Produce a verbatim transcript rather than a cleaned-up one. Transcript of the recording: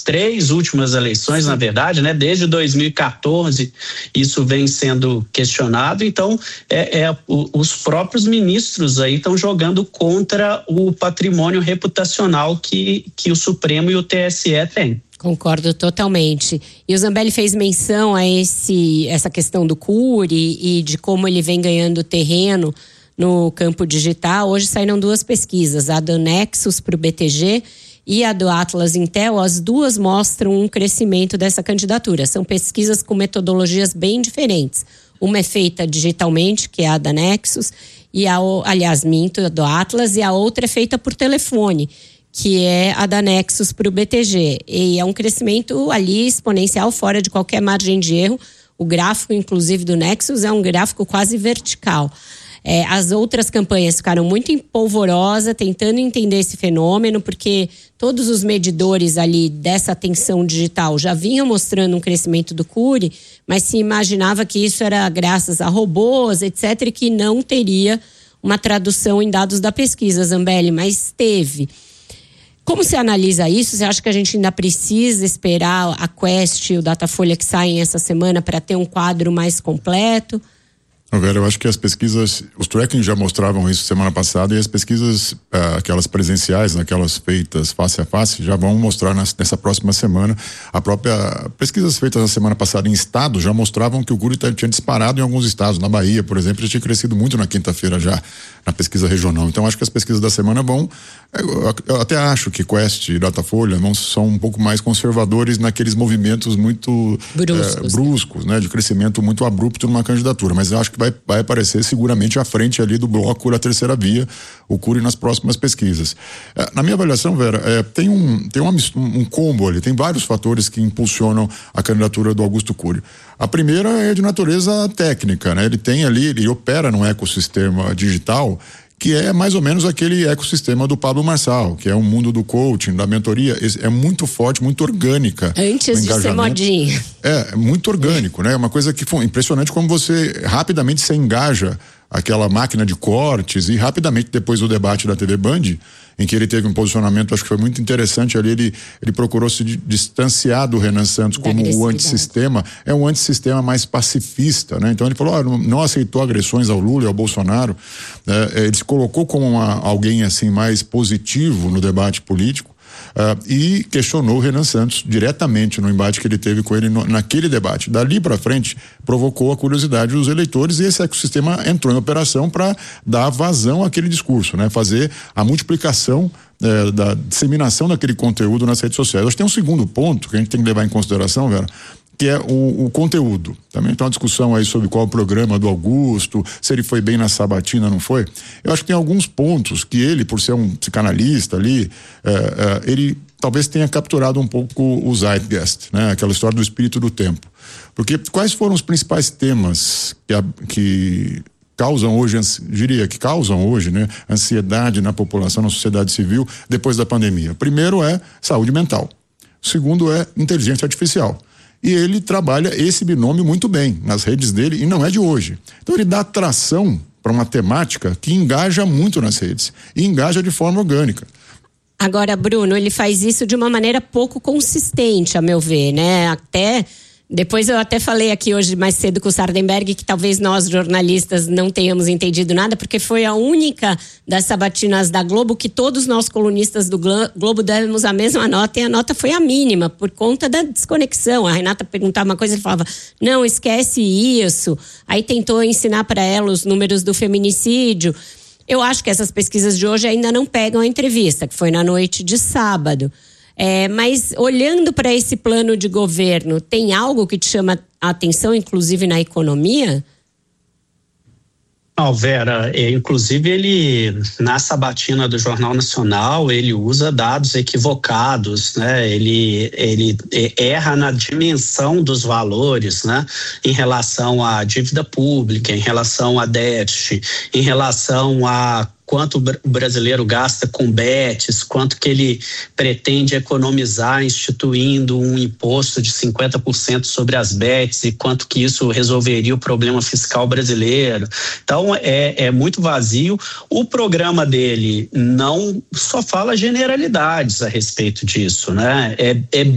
três últimas eleições, na verdade, né? Desde dois mil e quatorze isso vem sendo questionado, então é, é o, os próprios ministros aí estão jogando contra o patrimônio reputacional que, que o Supremo e o T S E têm. Concordo totalmente. E o Zambelli fez menção a esse, essa questão do Cury e de como ele vem ganhando terreno no campo digital. Hoje saíram duas pesquisas, a do Nexus para o B T G e a do Atlas Intel. As duas mostram um crescimento dessa candidatura. São pesquisas com metodologias bem diferentes. Uma é feita digitalmente, que é a da Nexus, e a, aliás, minto, a do Atlas, e a outra é feita por telefone, que é a da Nexus para o B T G. E é um crescimento ali exponencial, fora de qualquer margem de erro. O gráfico, inclusive, do Nexus é um gráfico quase vertical. É, as outras campanhas ficaram muito empolvorosa, tentando entender esse fenômeno, porque todos os medidores ali dessa atenção digital já vinham mostrando um crescimento do Cury, mas se imaginava que isso era graças a robôs, etcétera, e que não teria uma tradução em dados da pesquisa, Zambelli, mas teve. Como você analisa isso? Você acha que a gente ainda precisa esperar a Quest e o Datafolha que saem essa semana para ter um quadro mais completo? Vera, eu acho que as pesquisas, os tracking já mostravam isso semana passada, e as pesquisas, ah, aquelas presenciais, aquelas feitas face a face, já vão mostrar nas, nessa próxima semana. A própria pesquisas feitas na semana passada em estado já mostravam que o Cury tinha disparado em alguns estados. Na Bahia, por exemplo, ele tinha crescido muito na quinta-feira já, na pesquisa regional. Então acho que as pesquisas da semana vão, eu, eu até acho que Quest e Datafolha vão, são um pouco mais conservadores naqueles movimentos muito bruscos, é, bruscos, né, de crescimento muito abrupto numa candidatura, mas eu acho que vai, vai aparecer seguramente à frente ali do bloco da terceira via, o Cury nas próximas pesquisas. É, na minha avaliação, Vera, é, tem, um, tem uma, um combo ali, tem vários fatores que impulsionam a candidatura do Augusto Cury. A primeira é de natureza técnica, né? Ele tem ali, ele opera num ecossistema digital que é mais ou menos aquele ecossistema do Pablo Marçal, que é um mundo do coaching, da mentoria, é muito forte, muito orgânica. Antes de ser modinha. É, muito orgânico, né? É uma coisa que foi impressionante como você rapidamente se engaja aquela máquina de cortes, e rapidamente depois do debate da T V Band, em que ele teve um posicionamento, acho que foi muito interessante ali, ele, ele procurou se distanciar do Renan Santos como o antissistema, é um antissistema mais pacifista, né? Então ele falou, ó, não, não aceitou agressões ao Lula e ao Bolsonaro, né? Ele se colocou como uma, alguém assim mais positivo no debate político. Uh, e questionou o Renan Santos diretamente no embate que ele teve com ele no, naquele debate. Dali para frente, provocou a curiosidade dos eleitores, e esse ecossistema entrou em operação para dar vazão àquele discurso, né? Fazer a multiplicação eh, da disseminação daquele conteúdo nas redes sociais. Acho que tem um segundo ponto que a gente tem que levar em consideração, Vera, que é o, o conteúdo. Também tem uma discussão aí sobre qual é o programa do Augusto, se ele foi bem na sabatina, não foi. Eu acho que tem alguns pontos que ele, por ser um psicanalista ali, é, é, ele talvez tenha capturado um pouco o zeitgeist, né? Aquela história do espírito do tempo. Porque quais foram os principais temas que, a, que causam hoje, diria que causam hoje, né, ansiedade na população, na sociedade civil, depois da pandemia? Primeiro é saúde mental. Segundo é inteligência artificial. E ele trabalha esse binômio muito bem nas redes dele, e não é de hoje. Então ele dá atração para uma temática que engaja muito nas redes, e engaja de forma orgânica. Agora, Bruno, ele faz isso de uma maneira pouco consistente, a meu ver, né? Até depois eu até falei aqui hoje mais cedo com o Sardenberg que talvez nós jornalistas não tenhamos entendido nada, porque foi a única das sabatinas da Globo que todos nós colunistas do Globo demos a mesma nota, e a nota foi a mínima por conta da desconexão. A Renata perguntava uma coisa, ele falava, não, esquece isso. Aí tentou ensinar para ela os números do feminicídio. Eu acho que essas pesquisas de hoje ainda não pegam a entrevista, que foi na noite de sábado. É, mas olhando para esse plano de governo, tem algo que te chama a atenção, inclusive na economia? Não, Vera, é, inclusive ele, na sabatina do Jornal Nacional, ele usa dados equivocados, né? Ele, ele erra na dimensão dos valores, né? Em relação à dívida pública, em relação a déficit, em relação a quanto o brasileiro gasta com bets, quanto que ele pretende economizar instituindo um imposto de cinquenta por cento sobre as bets, e quanto que isso resolveria o problema fiscal brasileiro. Então é, é muito vazio. O programa dele não só fala generalidades a respeito disso, né? É, é